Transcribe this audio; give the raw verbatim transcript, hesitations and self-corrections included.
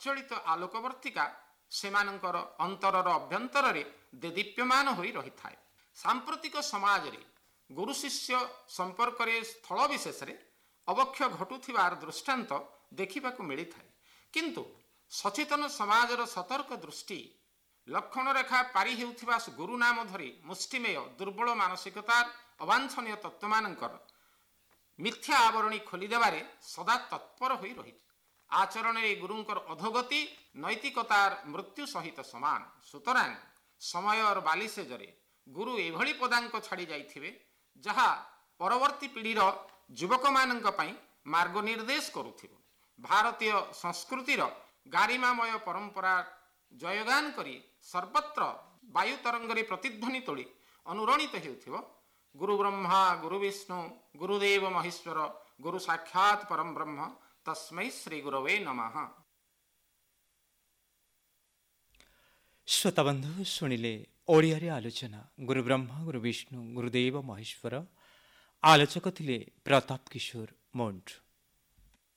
ପ୍ରଜ୍ୱଳିତ ଆଲୋକବର୍ତ୍ତିକା ସେମାନଙ୍କର ଅନ୍ତରର ଅଭ୍ୟନ୍ତରରେ ଦେଦୀପ୍ୟମାନ ହୋଇ ରହିଥାଏ। ସାମ୍ପ୍ରତିକ ସମାଜରେ ଗୁରୁ ଶିଷ୍ୟ ସମ୍ପର୍କରେ ସ୍ଥଳ ବିଶେଷରେ ଅବକ୍ଷ ଘଟୁଥିବାର ଦୃଷ୍ଟାନ୍ତ ଦେଖିବାକୁ ମିଳିଥାଏ। କିନ୍ତୁ ସଚେତନ ସମାଜର ସତର୍କ ଦୃଷ୍ଟି ଲକ୍ଷଣରେଖା ପାରି ହେଉଥିବା ଗୁରୁ ନାମ ଧରି ମୁଷ୍ଟିମେୟ ଦୁର୍ବଳ ମାନସିକତାର ଅବାଞ୍ଛନୀୟ ତତ୍ତ୍ୱମାନଙ୍କର ମିଥ୍ୟା ଆବରଣୀ ଖୋଲିଦେବାରେ ସଦା ତତ୍ପର ହୋଇ ରହିଛି। ଆଚରଣରେ ଗୁରୁଙ୍କର ଅଧୋଗତି ନୈତିକତାର ମୃତ୍ୟୁ ସହିତ ସମାନ। ସୁତରାଂ ସମୟର ବାଲିସେଜରେ ଗୁରୁ ଏଭଳି ପଦାଙ୍କ ଛାଡ଼ି ଯାଇଥିବେ ଯାହା ପରବର୍ତ୍ତୀ ପିଢ଼ିର ଯୁବକମାନଙ୍କ ପାଇଁ ମାର୍ଗ ନିର୍ଦ୍ଦେଶ କରୁଥିବ। ଭାରତୀୟ ସଂସ୍କୃତିର ଗାରିମାମୟ ପରମ୍ପରା ଜୟଗାନ କରି ସର୍ବତ୍ର ବାୟୁ ତରଙ୍ଗରେ ପ୍ରତିଧ୍ୱନି ତୋଳି ଅନୁରଣିତ ହେଉଥିବ ଗୁରୁ ବ୍ରହ୍ମା ଗୁରୁ ବିଷ୍ଣୁ ଗୁରୁଦେବ ମହେଶ୍ୱର ଗୁରୁ ସାକ୍ଷାତ ପରମ ବ୍ରହ୍ମ ତସ୍ମୈ ଶ୍ରୀ ଗୁରବେ ନମଃ। ଶ୍ରୋତାବନ୍ଧୁ ଶୁଣିଲେ ଓଡ଼ିଆରେ ଆଲୋଚନା ଗୁରୁ ବ୍ରହ୍ମା ଗୁରୁ ବିଷ୍ଣୁ ଗୁରୁଦେବ ମହେଶ୍ୱର। ଆଲୋଚକ ଥିଲେ ପ୍ରତାପ କିଶୋର ମଣ୍ଡ।